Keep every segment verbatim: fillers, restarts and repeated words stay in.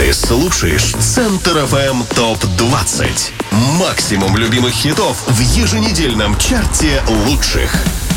Ты слушаешь Центр эф эм топ двадцать. Максимум любимых хитов в еженедельном чарте лучших.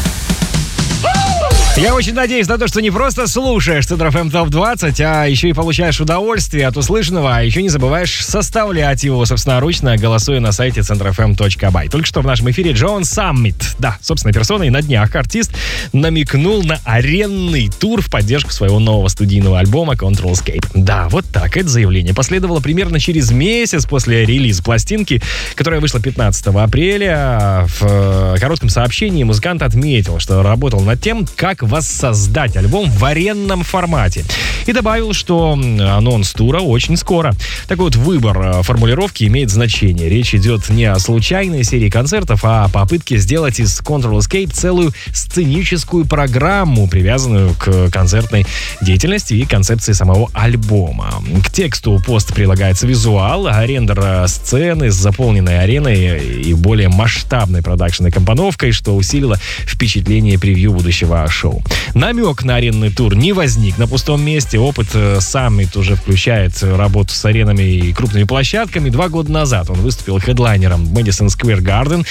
Я очень надеюсь на то, что не просто слушаешь Центр эф эм топ двадцать, а еще и получаешь удовольствие от услышанного, а еще не забываешь составлять его собственноручно, голосуя на сайте центр эф эм точка бай. Только что в нашем эфире Джон Саммит, да, собственной персоной, на днях артист намекнул на аренный тур в поддержку своего нового студийного альбома Controlscape. Да, вот так. Это заявление последовало примерно через месяц после релиза пластинки, которая вышла пятнадцатого апреля. В коротком сообщении музыкант отметил, что работал над тем, как воссоздать альбом в аренном формате. И добавил, что анонс тура очень скоро. Такой вот выбор формулировки имеет значение. Речь идет не о случайной серии концертов, а о попытке сделать из Controlscape целую сценическую программу, привязанную к концертной деятельности и концепции самого альбома. К тексту пост прилагается визуал, рендер сцены с заполненной ареной и более масштабной продакшенной компоновкой, что усилило впечатление превью будущего шоу. Намек на аренный тур не возник на пустом месте. Опыт Summit уже включает работу с аренами и крупными площадками. Два года назад он выступил хедлайнером в Madison Square Garden.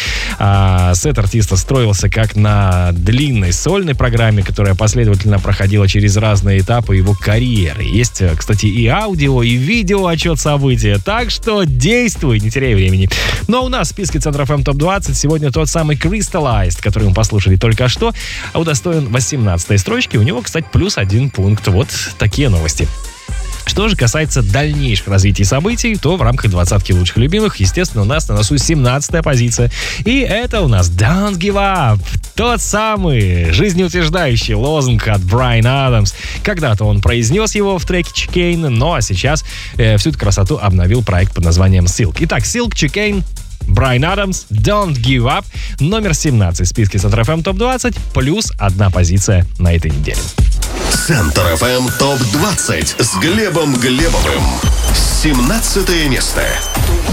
А сет артиста строился как на длинной сольной программе, которая последовательно проходила через разные этапы его карьеры. Есть, кстати, и аудио, и видео отчет события. Так что действуй, не теряй времени. Но у нас в списке Центр эф эм топ двадцать сегодня тот самый Crystallized, который мы послушали только что, удостоен восемнадцатой строчки. У него, кстати, плюс один пункт. Вот такие новости. Что же касается дальнейших развитий событий, то в рамках двадцатки лучших любимых, естественно, у нас на носу семнадцатая позиция. И это у нас Don't Give Up. Тот самый жизнеутверждающий лозунг от Брайана Адамс. Когда-то он произнес его в треке Chicane, ну а сейчас э, всю эту красоту обновил проект под названием Silk. Итак, Silk, Chicane, Брайан Адамс, Don't Give Up, номер семнадцать в списке Центр эф эм топ двадцать, плюс одна позиция на этой неделе. Центр эф эм топ двадцать с Глебом Глебовым. семнадцатое место.